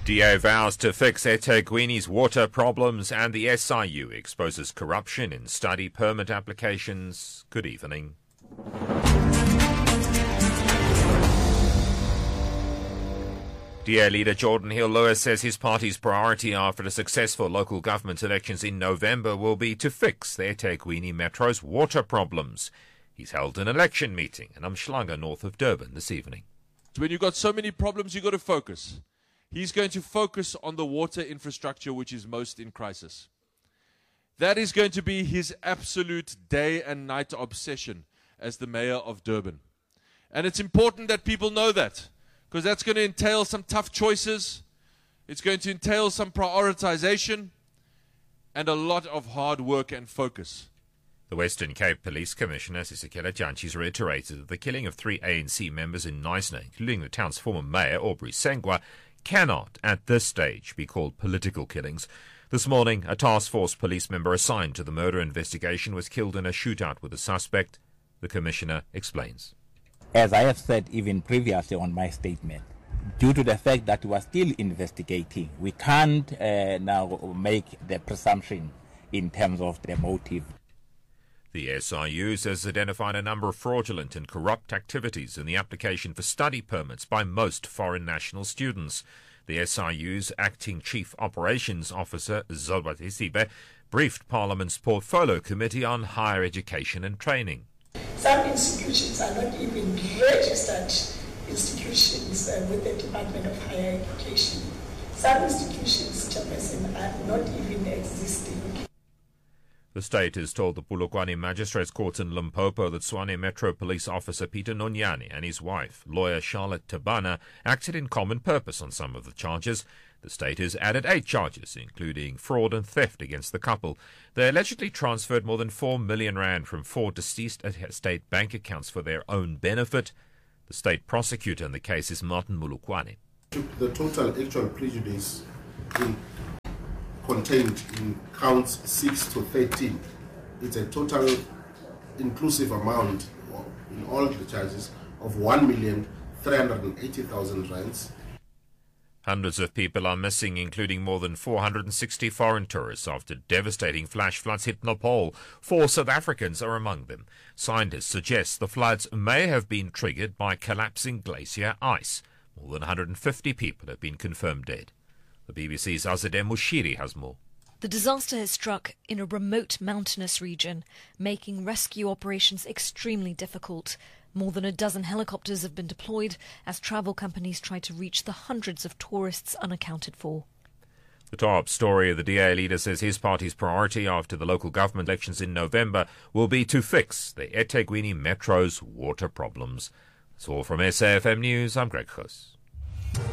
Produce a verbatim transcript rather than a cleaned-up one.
D A vows to fix eThekwini's water problems, and the S I U exposes corruption in study permit applications. Good evening. D A leader Jordan Hill-Lewis says his party's priority after the successful local government elections in November will be to fix the eThekwini Metro's water problems. He's held an election meeting in Umhlanga, north of Durban, this evening. When you've got so many problems, you've got to focus. He's going to focus on the water infrastructure, which is most in crisis. That is going to be his absolute day and night obsession as the mayor of Durban. And it's important that people know that, because that's going to entail some tough choices. It's going to entail some prioritization and a lot of hard work and focus. The Western Cape Police Commissioner, Sisekela Jantjies, reiterated that the killing of three A N C members in Knysna, including the town's former mayor, Aubrey Sengwa, cannot, at this stage, be called political killings. This morning, a task force police member assigned to the murder investigation was killed in a shootout with a suspect. The Commissioner explains. As I have said even previously on my statement, due to the fact that we are still investigating, we can't uh, now make the presumption in terms of the motive. The S I U has identified a number of fraudulent and corrupt activities in the application for study permits by most foreign national students. The S I U's acting Chief Operations Officer, Zolbat Isibe, briefed Parliament's Portfolio Committee on Higher Education and Training. Some institutions are not even registered institutions uh, with the Department of Higher Education. Some institutions, Chairperson, are not even existing. The state has told the Polokwane Magistrates Court in Limpopo that Tshwane Metro Police Officer Peter Nonyane and his wife, lawyer Charlotte Tabana, acted in common purpose on some of the charges. The state has added eight charges, including fraud and theft against the couple. They allegedly transferred more than four million rand from four deceased state bank accounts for their own benefit. The state prosecutor in the case is Martin Mulukwane. The total actual prejudice in contained in counts six to thirteen. It's a total inclusive amount in all the charges of one million three hundred eighty thousand rands. Hundreds of people are missing, including more than four hundred sixty foreign tourists after devastating flash floods hit Nepal. Four South Africans are among them. Scientists suggest the floods may have been triggered by collapsing glacier ice. More than one hundred fifty people have been confirmed dead. The B B C's Azadeh Mushiri has more. The disaster has struck in a remote mountainous region, making rescue operations extremely difficult. More than a dozen helicopters have been deployed as travel companies try to reach the hundreds of tourists unaccounted for. The top story, the D A leader says his party's priority after the local government elections in November will be to fix the eThekwini Metro's water problems. That's all from S A F M News. I'm Greg Goos.